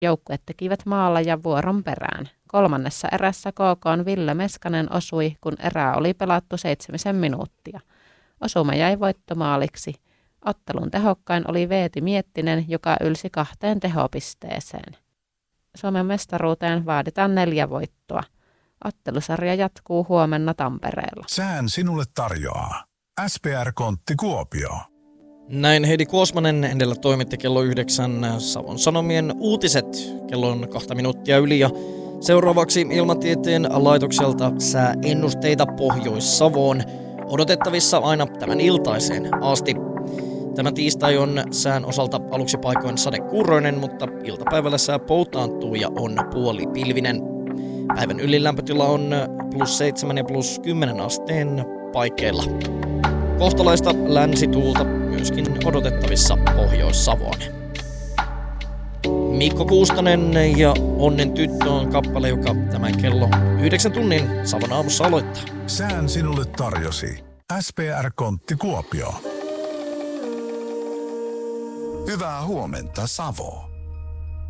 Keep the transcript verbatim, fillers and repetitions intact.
Joukkueet tekivät maalla ja vuoron perään. Kolmannessa erässä K K:n Ville Meskanen osui, kun erää oli pelattu seitsemisen minuuttia. Osuma jäi voittomaaliksi. Ottelun tehokkain oli Veeti Miettinen, joka ylsi kahteen tehopisteeseen. Suomen mestaruuteen vaaditaan neljä voittoa. Ottelusarja jatkuu huomenna Tampereella. Sään sinulle tarjoaa S P R-kontti Kuopio. Näin Heidi Kuosmanen edellä toimitti kello yhdeksän Savon Sanomien uutiset. Kello on kahta minuuttia yli ja seuraavaksi Ilmatieteen laitokselta sääennusteita Pohjois-Savoon. Odotettavissa aina tämän iltaiseen asti. Tämä tiistai on sään osalta aluksi paikoin sadekuuroinen, mutta iltapäivällä sää poutaantuu ja on puolipilvinen. Päivän ylilämpötila on plus seitsemän ja plus kymmenen asteen paikkeilla. Kohtalaista länsituulta myöskin odotettavissa Pohjois-Savoon. Mikko Kuustonen ja Onnen tyttö on kappale, joka tämän kello yhdeksän tunnin Savon aamussa aloittaa. Sään sinulle tarjosi S P R-kontti Kuopio. Hyvää huomenta Savo.